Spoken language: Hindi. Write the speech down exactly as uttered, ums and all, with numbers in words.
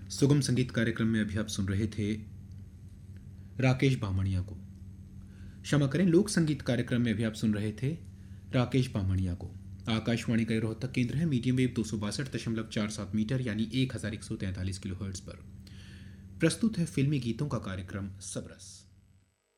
सुगम संगीत कार्यक्रम में अभी आप सुन रहे थे राकेश बामणिया को। क्षमा करें, लोक संगीत कार्यक्रम में अभी आप सुन रहे थे राकेश बामणिया को। आकाशवाणी का रोहतक केंद्र है, मीडियम वेव दो सौ बासठ दशमलव चार सात मीटर यानी एक हजार एक सौ तैंतालीस किलो हर्ट्ज पर। प्रस्तुत है फिल्मी गीतों का कार्यक्रम सबरस।